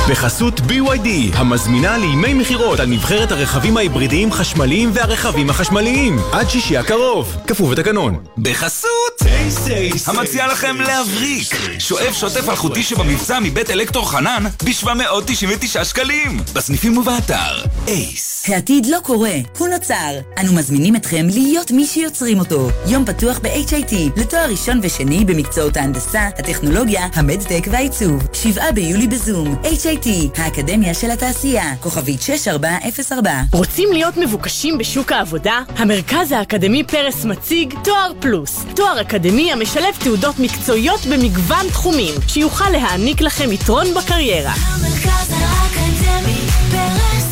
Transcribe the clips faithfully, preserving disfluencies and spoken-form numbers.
בחסות בי וואי די, המזמינה לימי מחירות על נבחרת הרכבים ההיברידיים חשמליים והרכבים החשמליים. עד שישי הקרוב, כפוף לתקנון. בחסות המציע לכם להבריק שואב שוטף אלחוטי שבמבצע מבית אלקטור חנן ב-שבע מאות תשעים ותשעה שקלים בסניפים ובאתר אייס. העתיד לא קורה, הוא נוצר. אנו מזמינים אתכם להיות מי שיוצרים אותו. יום פתוח ב-אייץ' איי טי לתואר ראשון ושני במקצועות ההנדסה, הטכנולוגיה, המדטק והעיצוב. שבעה ביולי בזום. אייץ' איי טי, האקדמיה של התעשייה. כוכבית שש ארבע אפס ארבע. רוצים להיות מבוקשים בשוק העבודה? המרכז האקדמי פרס מציג תואר פלוס. תואר אקדמי המשלב תעודות מקצועיות במגוון תחומים, שיוכל להעניק לכם יתרון בקריירה. המרכז האקדמי פרס,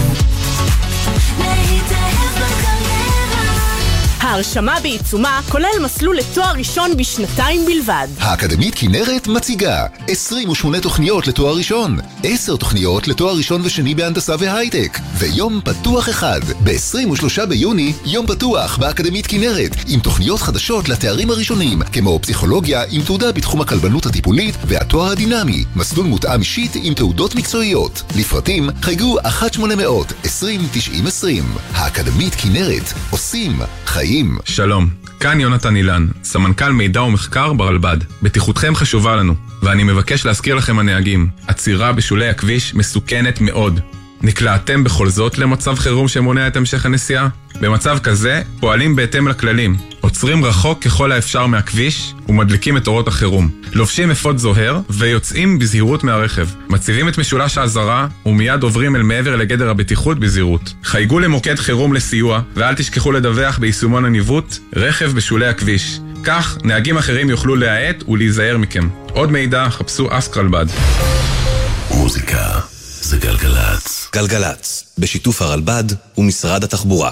להתאהב בקריירה. ההרשמה בעיצומה כולל מסלול לתואר ראשון בשנתיים בלבד. האקדמית כנרת מציגה עשרים ושמונה תוכניות לתואר ראשון, עשר תוכניות לתואר ראשון ושני בהנדסה והייטק, ויום פתוח אחד. ב-עשרים ושלושה ביוני יום פתוח באקדמית כנרת עם תוכניות חדשות לתארים הראשונים, כמו פסיכולוגיה עם תעודה בתחום הכלבנות הטיפולית והתואר הדינמי, מסלול מותאם אישית עם תעודות מקצועיות. לפרטים חייגו אחת שמונה אפס אפס עשרים תשעים עשרים. האקדמית כנרת, עושים חיים. שלום, כאן יונתן אילן, סמנכ"ל מידע ומחקר ברלב"ד. בטיחותכם חשובה לנו, ואני מבקש להזכיר לכם הנהגים, עצירה בשולי הכביש מסוכנת מאוד. נקלעתם בכל זאת למצב חירום שמונע את המשך הנסיעה? במצב כזה פועלים בהתאם לכללים, עוצרים רחוק ככל האפשר מהכביש ומדליקים את אורות החירום, לובשים אפוד זוהר ויוצאים בזהירות מהרכב, מציבים את משולש האזהרה ומיד עוברים אל מעבר לגדר הבטיחות בזהירות. חייגו למוקד חירום לסיוע ואל תשכחו לדווח ביישומון הניווט רכב בשולי הכביש, כך נהגים אחרים יוכלו להאט ולהיזהר מכם. עוד מידע חפשו אסק רלב"ד. מוזיקה זה גלגלץ. גלגלץ, בשיתוף הרלב"ד ומשרד התחבורה.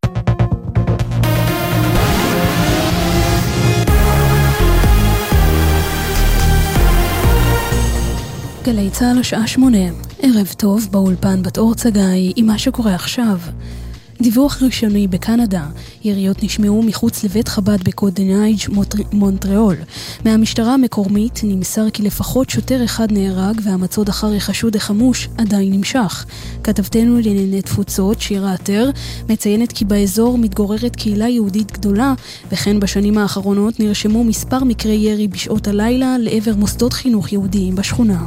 גלי צהל השעה שמונה, ערב טוב באולפן בת אור צגאי עם מה שקורה עכשיו. דיווח ראשוני בקנדה, יריות נשמעו מחוץ לבית חב"ד בקודנייג' מונטריאול. מהמשטרה המקומית נמסר כי לפחות שוטר אחד נהרג והמצוד אחר החשוד החמוש עדיין נמשך. כתבתנו לענייני תפוצות, שירה עטר, מציינת כי באזור מתגוררת קהילה יהודית גדולה, וכן בשנים האחרונות נרשמו מספר מקרי ירי בשעות הלילה לעבר מוסדות חינוך יהודיים בשכונה.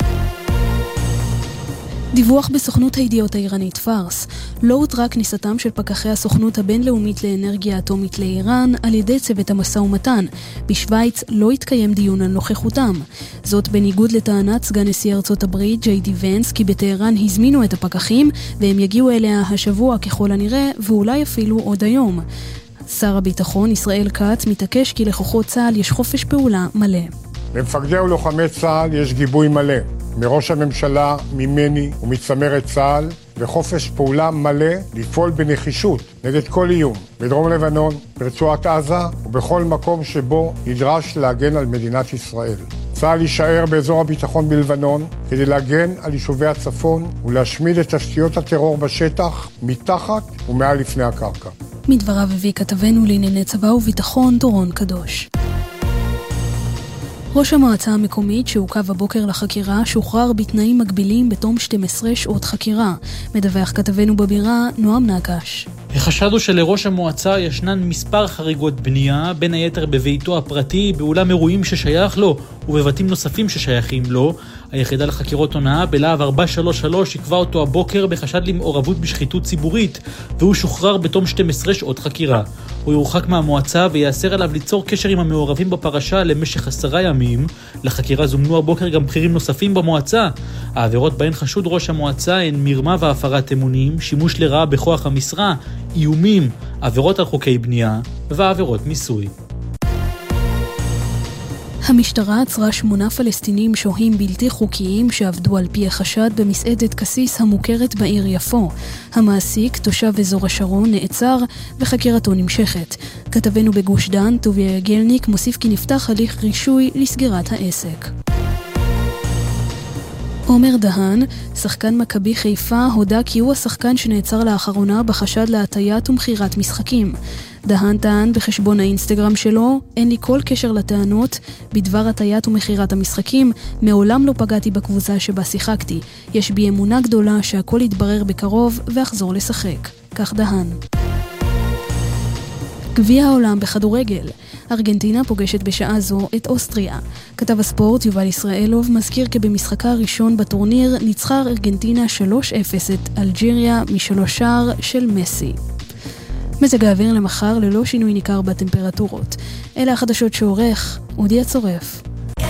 דיווח בסוכנות הידיעות האיראנית פארס, לא הותרה כניסתם של פקחי הסוכנות הבינלאומית לאנרגיה אטומית לאיראן על ידי צוות המשא ומתן. בשוויץ לא התקיים דיון על נוכחותם. זאת בניגוד לטענת סגן נשיא ארצות הברית ג'יי די ונס כי בטהרן הזמינו את הפקחים והם יגיעו אליה השבוע ככל הנראה ואולי אפילו עוד היום. שר הביטחון ישראל כץ מתעקש כי לכוחות צה"ל יש חופש פעולה מלא. למפקדי ולוחמי צה"ל יש גיבוי מלא. מראש הממשלה, ממני ומצמרת צה"ל, וחופש פעולה מלא לפעול בנחישות נגד כל איום, בדרום לבנון, ברצועת עזה ובכל מקום שבו נדרש להגן על מדינת ישראל. צה"ל יישאר באזור הביטחון בלבנון כדי להגן על יישובי הצפון ולהשמיד את תשתיות הטרור בשטח, מתחת ומעל לפני הקרקע. מדבריו הביא כתבנו לענייני צבא וביטחון דורון קדוש. ראש המועצה המקומית שעוכב הבוקר לחקירה שוחרר בתנאים מגבילים בתום שתים עשרה שעות חקירה. מדווח כתבנו בבירה נועם נקש. החשד הוא שלראש המועצה ישנן מספר חריגות בנייה, בין היתר בביתו הפרטי, באולם אירועים ששייך לו ובבתים נוספים ששייכים לו. היחידה לחקירות הונאה בלהב ארבע שלוש שלוש יקבע אותו הבוקר בחשד למעורבות בשחיתות ציבורית, והוא שוחרר בתום שתים עשרה שעות חקירה. הוא יורחק מהמועצה ויאסר עליו ליצור קשר עם המעורבים בפרשה למשך עשרה ימים. לחקירה זומנו הבוקר גם בכירים נוספים במועצה. העבירות בהן חשוד ראש המועצה הן מרמה והפרת אמונים, שימוש לרעה בכוח המשרה, איומים, עבירות על חוקי בנייה ועבירות מיסוי. המשטרה עצרה שמונה פלסטינים שוהים בלתי חוקיים שעבדו על פי החשד במסעדת קסיס המוכרת בעיר יפו. המעסיק, תושב אזור השרון, נעצר וחקירתו נמשכת. כתבנו בגוש דן, טוביה יגלניק, מוסיף כי נפתח הליך רישוי לסגירת העסק. עומר דהן, שחקן מכבי חיפה, הודע כי הוא השחקן שנעצר לאחרונה בחשד להטיית ומחירת משחקים. דהן טען בחשבון האינסטגרם שלו, אין לי כל קשר לטענות בדבר הטיית ומחירת המשחקים, מעולם לא פגעתי בקבוצה שבה שיחקתי. יש בי אמונה גדולה שהכל יתברר בקרוב ואחזור לשחק. כך דהן. גביע העולם בכדורגל. ארגנטינה פוגשת בשעה זו את אוסטריה. כתב הספורט יובל ישראלוב מזכיר כי במשחקה הראשון בטורניר ניצחה ארגנטינה שלוש אפס את אלג'יריה משלוש שער של מסי. מזג האוויר למחר ללא שינוי ניכר בטמפרטורות. אלה החדשות שעורך אודי הצורף.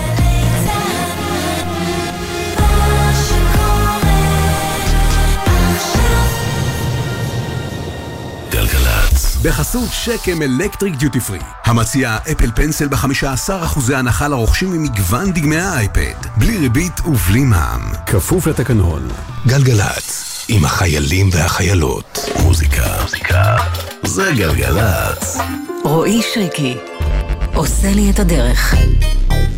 בחסות שקם אלקטריק דיוטי פרי, המציע אפל פנסל ב-חמישה עשר אחוז הנחה לרוכשים ממגוון דגמי האייפד, בלי ריבית ובלי מע"מ. כפוף לתקנון. גלגלץ, עם החיילים והחיילות. מוזיקה, מוזיקה, זה גלגלץ. רועי שריקי, עושה לי את הדרך.